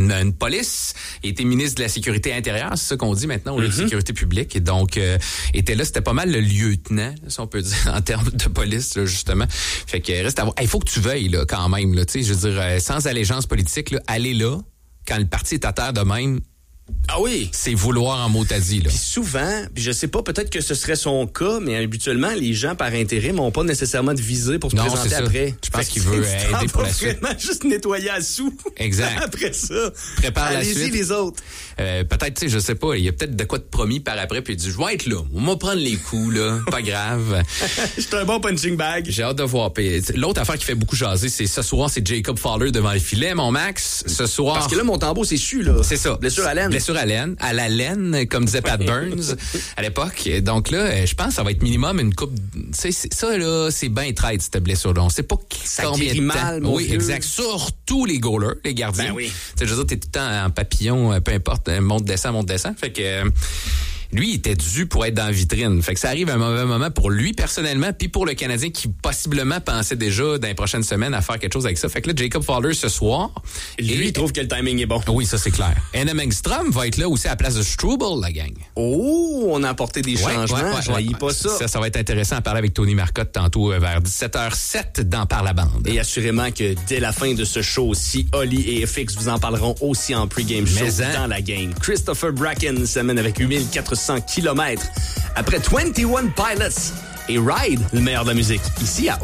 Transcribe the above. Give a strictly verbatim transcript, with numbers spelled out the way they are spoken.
une, une police. Il était ministre de la Sécurité intérieure, c'est ça qu'on dit maintenant, au lieu de Mm-hmm. Sécurité publique. Et donc, euh, était là, c'était pas mal le lieutenant, si on peut dire, en termes de police, là, justement. Fait que reste à voir. Il faut que tu veuilles, là, quand même, là, tu sais, je veux dire, euh, sans allégeance politique, là, aller là, quand le parti est à terre de même, Ah oui. c'est vouloir en mot à dit, là. Puis souvent, puis je sais pas, peut-être que ce serait son cas, mais habituellement, les gens par intérim n'ont pas nécessairement de visée pour se Non, présenter c'est ça. après. Je pense Fait qu'il que veut tu aider t'en pour vas la suite. vraiment juste nettoyer à sous. Exact. Après ça. Prépare la Allez-y, suite. les autres. Euh, peut-être, tu sais, je sais pas, il y a peut-être de quoi de promis par après, puis il dit, je vais être là, on va prendre les coups, là, pas grave. J'étais un bon punching bag. J'ai hâte de voir. Puis, l'autre affaire qui fait beaucoup jaser, c'est ce soir, c'est Jacob Fowler devant le filet, mon Max. Ce soir. Parce que là, mon tambour, c'est su, là. C'est ça. Blessure à laine. Blessure à laine. À la laine, comme disait Pat Burns à l'époque. Donc là, je pense que ça va être minimum une coupe. Tu sais, c'est- ça, là, c'est bien traite, cette blessure-là. On sait pas Ça combien guérit de mal, temps. mon Oui, vieux. exact. Surtout les goalers, les gardiens. Ben oui. Tu sais, je veux dire, t'es tout le temps en papillon, euh, peu importe, euh, monte, descend, monte, descend. Fait que. euh, Lui, il était dû pour être dans la vitrine. Fait que ça arrive à un mauvais moment pour lui personnellement, puis pour le Canadien qui possiblement pensait déjà dans les prochaines semaines à faire quelque chose avec ça. Fait que là, Jacob Fowler ce soir. Lui, et- il trouve que le timing est bon. Oui, ça c'est clair. Anna Engstrom va être là aussi à la place de Struble, la gang. Oh, on a apporté des Ouais, changements. ouais, ouais, Je haïs ouais. pas ça. ça. Ça va être intéressant à parler avec Tony Marcotte tantôt euh, vers dix-sept heures sept dans Par la bande. Et assurément que dès la fin de ce show aussi, Oli et F X vous en parleront aussi en pre-game show Mais hein. dans la game. Christopher Bracken s'amène avec huit mille quatre cents kilomètres après vingt et un Pilots et Ride, le meilleur de la musique, ici à